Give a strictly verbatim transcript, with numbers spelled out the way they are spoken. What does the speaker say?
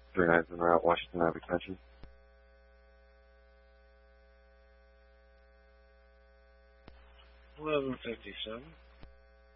Three nines en route, Washington Ave extension. eleven fifty-seven.